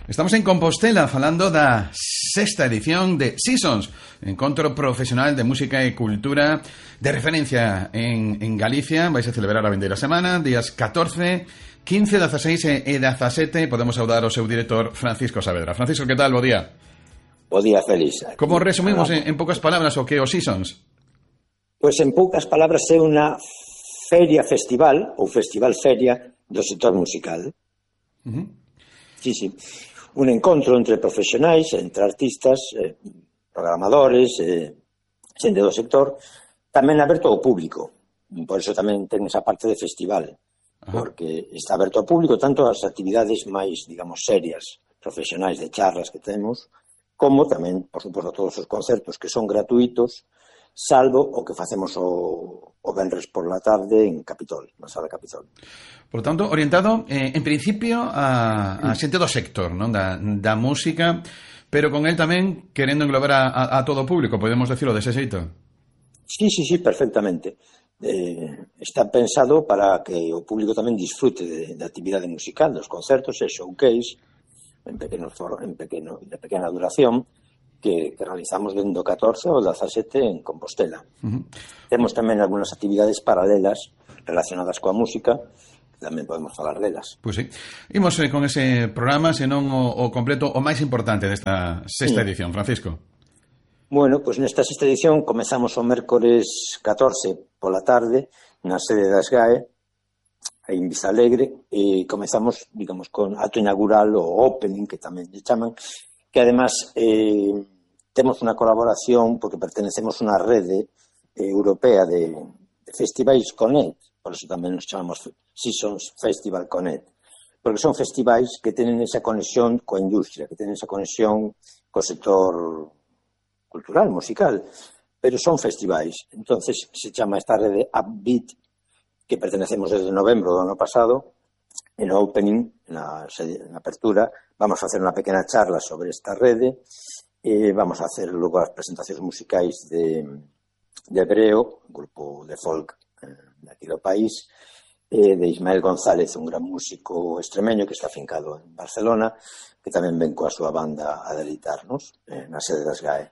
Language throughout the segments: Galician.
Estamos en Compostela falando da sexta edición de Seasons, encontro profesional de música e cultura de referencia en Galicia. Vais a celebrar a vindeira semana, días 14, 15, 16 e 17. Podemos saudar ao seu director Francisco Saavedra. Francisco, que tal? Bo día. Bo día, Félix. Como resumimos en poucas palabras o que é o Seasons? Pois en poucas palabras é unha feria festival ou festival feria do sector musical. Sí. Un encontro entre profesionais, entre artistas, programadores, xente do sector, tamén aberto ao público. Por eso tamén ten esa parte de festival, porque está aberto ao público tanto as actividades máis, digamos, serias, profesionais de charlas que temos, como tamén, por suposto, todos os concertos que son gratuitos, salvo o que facemos o venres por la tarde en Capitol, na sala Capitol. Por lo tanto, orientado, en principio, a xente do sector, non? Da música, pero con él tamén querendo englobar a todo o público, podemos decirlo dese xeito? Sí, perfectamente. Está pensado para que o público tamén disfrute de actividade musical, dos concertos e showcase de pequena duración, que realizamos dende o 14 ao 17 en Compostela. Temos tamén algunhas actividades paralelas relacionadas coa música, que tamén podemos falar delas. Pois sí. Imos con ese programa, senón o completo, o máis importante desta sexta edición, Francisco. Bueno, pois nesta sexta edición comezamos o mércores 14 pola tarde na sede da SGAE, aí en Vista Alegre, e comezamos, digamos, con acto inaugural o opening, que tamén lle chaman, que además temos unha colaboración porque pertenecemos a unha rede europea de festivais Connect, por eso tamén nos chamamos Seasons Festival Connect, porque son festivais que tenen esa conexión coa industria, que tenen esa conexión co sector cultural, musical, pero son festivais. Entonces se chama esta rede Upbeat, que pertenecemos desde novembro do ano pasado. En o opening, na apertura, vamos a hacer unha pequena charla sobre esta rede. Vamos a hacer logo as presentacións musicais de Hebreo, grupo de folk de aquí do país, de Ismael González, un gran músico extremeño que está afincado en Barcelona, que tamén ven coa súa banda a deleitarnos na sede das GAE.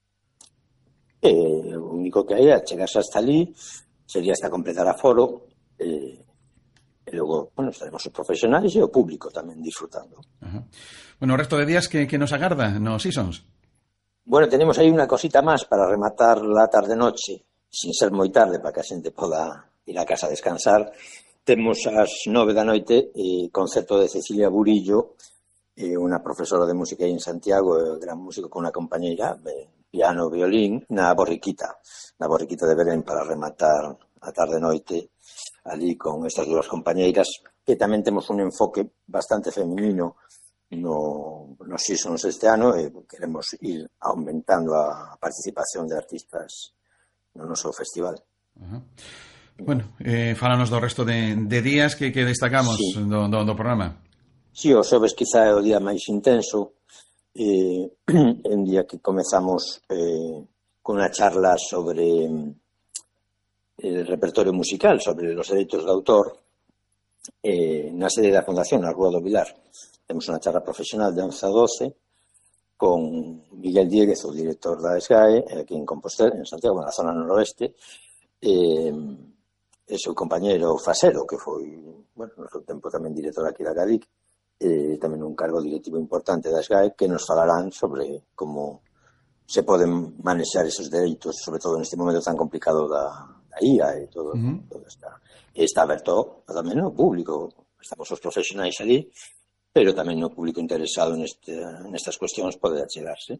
O único que hai é chegarse hasta ali, sería hasta completar aforo, e logo, estaremos os profesionais e o público tamén disfrutando. Bueno, o resto de días que nos agarda no Seasons? Bueno, tenemos aí unha cosita máis para rematar la tarde-noche, sin ser moi tarde, para que a xente poda ir a casa a descansar. Temos ás 9 da noite concerto de Cecilia Burillo, unha profesora de música aí en Santiago, gran músico con unha compañeira, piano, violín, na Borriquita de Belén, para rematar a tarde-noite ali con estas dúas compañeiras, que tamén temos un enfoque bastante feminino nos Seasons este ano, e queremos ir aumentando a participación de artistas no noso festival. Bueno, fálanos do resto de días que destacamos do programa. Si, o xoves quizá é o día máis intenso, un día que comezamos con unha charla sobre el repertorio musical, sobre los derechos de autor, na sede da Fundación, na Rúa do Vilar. Temos unha charla profesional de 11 a 12 con Miguel Dieguez, o director da SGAE, aquí en Compostela, en Santiago, na zona noroeste, e seu compañeiro Fasero, que foi, no seu tempo tamén director aquí da GADIC, e tamén un cargo directivo importante da SGAE, que nos falarán sobre como se poden manexar esos dereitos, sobre todo neste momento tan complicado da IA e todo está aberto tamén ao público. Estamos os profesionais ali, pero tamén o público interesado nestas cuestións pode achegarse.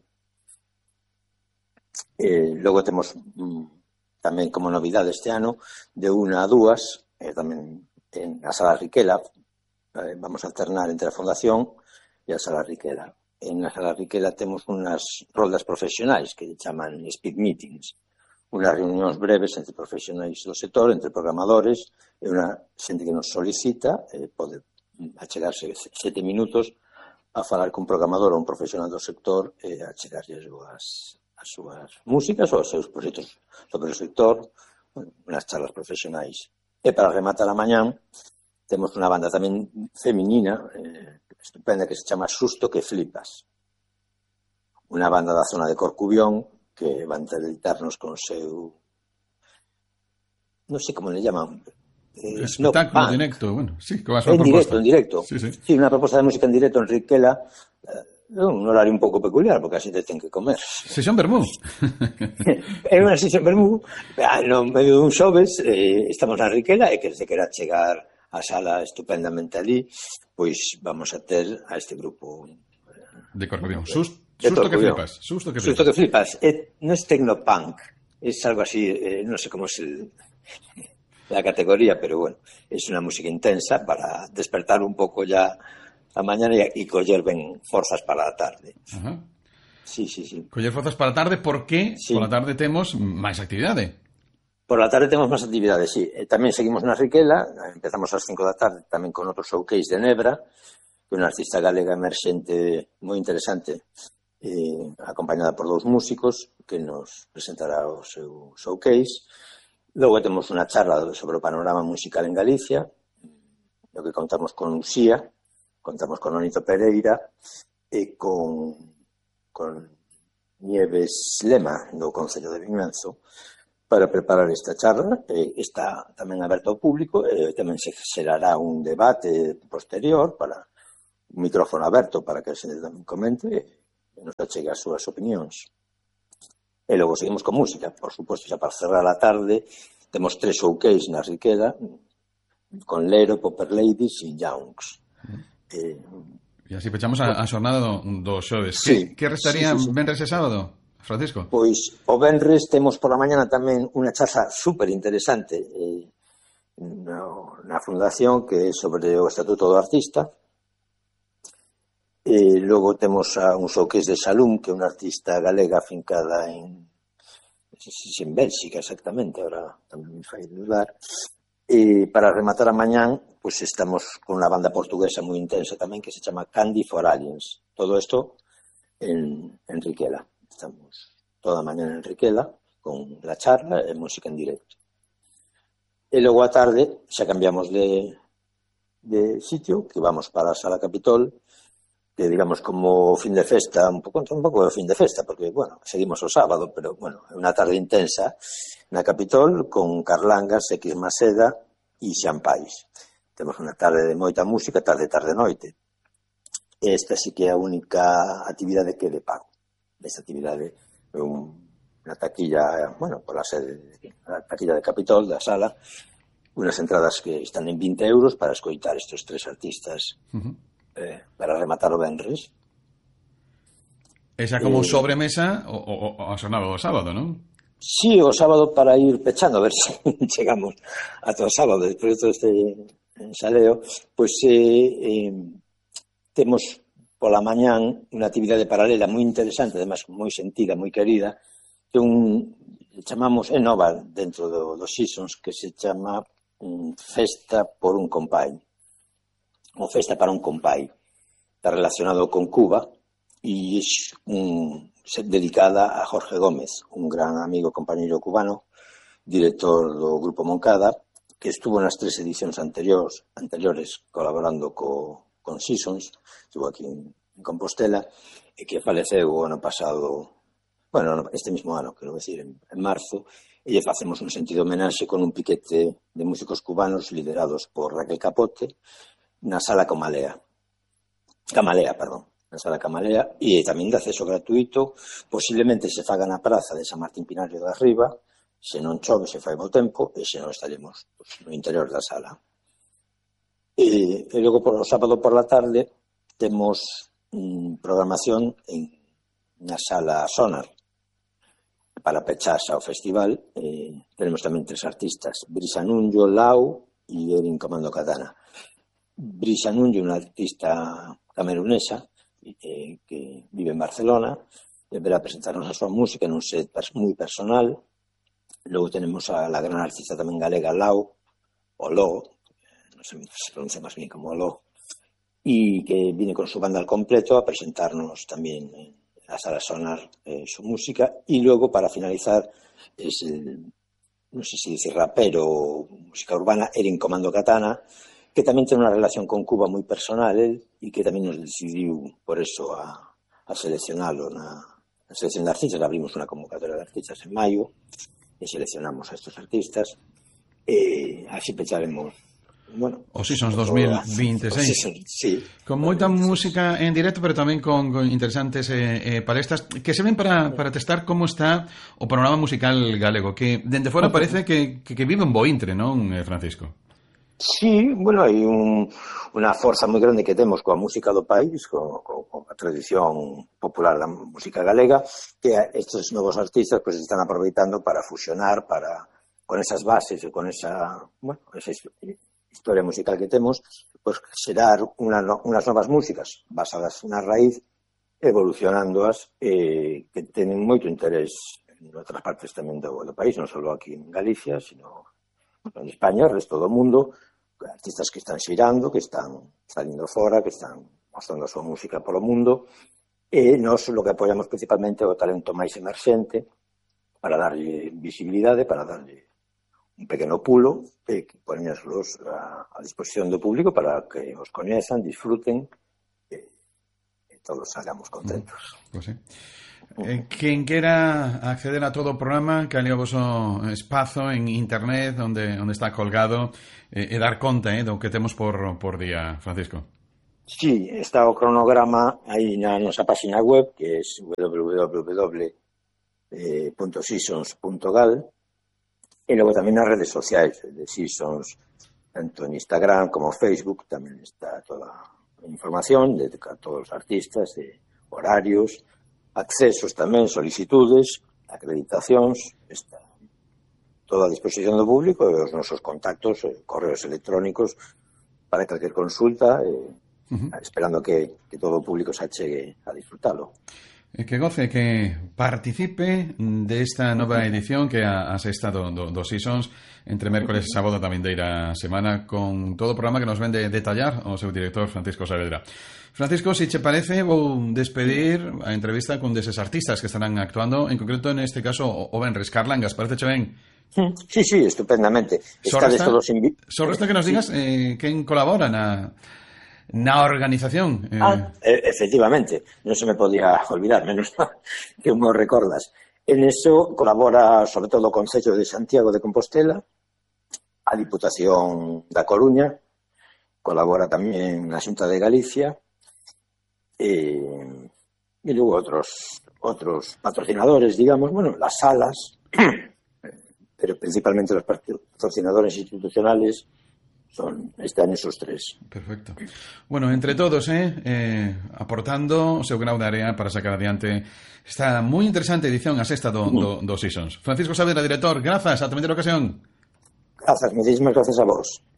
Logo temos tamén como novidade este ano, de 1 a 2, tamén na Sala Riquela, vamos a alternar entre a Fundación e a Sala Riquela. En a Sala Riquela temos unhas roldas profesionais que chaman speed meetings, unhas reunións breves entre profesionais do sector, entre programadores, e unha xente que nos solicita, pode achegarse 7 minutos a falar cun programador ou un profesional do sector e achegarlle as súas músicas ou os seus proxectos sobre o sector, unhas charlas profesionais. E para rematar a mañán, temos unha banda tamén feminina, estupenda que se chama Susto que flipas. Unha banda da zona de Corcubión que van a deleitarnos con o seu... Non sei como le llaman. Espectáculo directo, bueno, sí, que va a ser una proposta. En directo. Sí, sí. Sí, unha proposta de música en directo en Riquela, un horario un pouco peculiar, porque a xente ten que comer. Sesión Bermú. É unha sesión Bermú, no medio dun xoves, estamos na Riquela, e que se quera chegar á sala estupendamente ali, pois vamos a ter a este grupo de Corcubión. Susto que flipas. Susto que flipas. Susto que flipas. Non é tecnopunk, é algo así, non sei como é la categoría, pero bueno, es una música intensa para despertar un pouco ya a mañana e coller ben forzas para a tarde. Ajá. Sí. Coller forzas para a tarde porque por a tarde temos máis actividade. Por la tarde temos máis actividades, sí. Tamén seguimos na Riquela, empezamos ás 5 da tarde tamén con outro showcase de Nebra, que é unha artista galega emerxente moi interesante, acompañada por 2 músicos que nos presentará o seu showcase. Logo temos unha charla sobre o panorama musical en Galicia, no que contamos con Uxía, contamos con Onito Pereira e con Nieves Lema, do Concello de Vimianzo, para preparar esta charla. Está tamén aberta ao público, e tamén se xerará un debate posterior para un micrófono aberto para que a xente tamén comente e nos achegue as súas opinións. E logo seguimos con música, por suposto, xa para cerrar a tarde, temos 3 showcase na Riquela, con Lero, Popper Ladies e Youngs. E así pechamos a xornada do xoves. Sí, que restaría venres e sábado, Francisco? Pois o venres temos por la mañana tamén unha charla super interesante na fundación que é sobre o Estatuto do Artista. E logo temos un showcase de Salum, que é unha artista galega afincada en Bélxica, exactamente, ahora tamén me fai dudar. E para rematar a mañán, pois estamos con unha banda portuguesa moi intensa tamén que se chama Candy for Aliens. Todo isto en Riquela. Estamos toda a mañana en Riquela con la charla e música en directo. E logo a tarde xa cambiamos de sitio, que vamos para a Sala Capitol, que digamos como fin de festa, un pouco de fin de festa, porque, bueno, seguimos o sábado, pero, bueno, é unha tarde intensa na Capitol con Carlangas, X Maseda e Xampais. Temos unha tarde de moita música, tarde-noite. Esta sí que é a única actividade que é de pago. Esta actividade é unha taquilla, bueno, por a sede, a taquilla de Capitol, da sala, unas entradas que están en 20 euros para escoitar estes 3 artistas para rematar o venres. Esa como sobremesa o a xornada do sábado, non? Sí, o sábado para ir pechando, a ver se chegamos a todo o sábado, despois de todo este ensaleo, pois temos pola mañán unha actividade paralela moi interesante, además moi sentida, moi querida, que chamamos, é nova dentro dos Seasons, que se chama Festa por un Compai, ou Festa para un Compai. Está relacionado con Cuba e é dedicada a Jorge Gómez, un gran amigo e compañeiro cubano, director do Grupo Moncada, que estuvo nas 3 edicións anteriores colaborando con Seasons, estuvo aquí en Compostela, e que faleceu o ano pasado, bueno, este mismo ano, quero decir, en marzo, e facemos un sentido homenaxe con un piquete de músicos cubanos liderados por Raquel Capote na Sala Camalea, na Sala Camalea, e tamén de acceso gratuito, posiblemente se faga na praza de San Martín Pinario de Arriba, se non chove, se fai bo tempo, e se non estaremos no interior da sala. E logo, por o sábado por la tarde, temos programación na Sala Sonar, para pechar xa o festival. Tenemos tamén 3 artistas, Brisa Nunjo, Lau e Erin Comando Katana. Brisa Nunjo, unha artista camerunesa que vive en Barcelona, verá presentarnos a súa música nun set moi personal. Logo tenemos a la gran artista tamén galega Lau, o Lo, non sei se pronuncia máis bien como Lo, e que viene con su banda al completo a presentarnos tamén a Sala Sonar su música. Y luego, para finalizar, es el, no sé si decir rapero o música urbana, Erin Comando Katana, que tamén ten unha relación con Cuba moi personal, el, e que tamén nos decidiu, por eso, a seleccionalo na selección de artistas. Abrimos unha convocatoria de artistas en maio, e seleccionamos a estes artistas, e así pecharemos, bueno, o Seasons 2026. Sí. Con moita música en directo, pero tamén con interesantes palestras que se ven para testar como está o panorama musical galego, que dende fora parece que vive un bo intre, non, Francisco? Sí, bueno, hai unha forza moi grande que temos coa música do país, con a tradición popular da música galega, que estes novos artistas pues están aproveitando para fusionar, con esas bases e con esa historia musical que temos, pues xerar unhas novas músicas basadas na raíz, evolucionándoas, que tenen moito interés en outras partes tamén do país, non só aquí en Galicia, sino en España, el resto do mundo, artistas que están xirando, que están salindo fora, que están mostrando a súa música polo mundo, e nós o que apoiamos principalmente é o talento máis emerxente para darlle visibilidade, para darlle un pequeno pulo, e que poñeslos a disposición do público para que os coñezan, disfruten, e todos salgamos contentos. Pues sí. Quen quera acceder a todo o programa, que ali o voso espazo en internet onde está colgado, e dar conta do que temos por día, Francisco. Sí, está o cronograma aí na nosa página web, que é www.seasons.gal, e logo tamén nas redes sociais de Seasons, tanto en Instagram como Facebook, tamén está toda a información de todos os artistas, de horarios, accesos tamén, solicitudes, acreditacións, está toda a disposición do público e os nosos contactos, correos electrónicos para calquer consulta, esperando que todo o público se achegue a disfrutalo. Que goce, que participe desta nova edición que a sexta do Seasons, entre mércoles e sábado da vindeira semana, con todo o programa que nos ven de detallar o seu director Francisco Saavedra. Francisco, si che parece, vou despedir a entrevista con deses artistas que estarán actuando, en concreto neste caso o Benres. Carlangas, parece che ben? Sí, estupendamente. Só resta que nos digas quen colabora na organización. Efectivamente, non se me podía olvidar, menos que me recordas. En eso colabora sobre todo o Concello de Santiago de Compostela, a Diputación da Coruña, colabora tamén a Xunta de Galicia, e logo outros patrocinadores, digamos, bueno, las salas, pero principalmente los patrocinadores institucionales están esos tres. Perfecto. Bueno, entre todos, aportando o seu grau de área para sacar adiante esta moi interesante edición, a sexta do Seasons. Francisco Saavedra, director, grazas, ata a primeira ocasión. Grazas, muchísimas gracias a vos.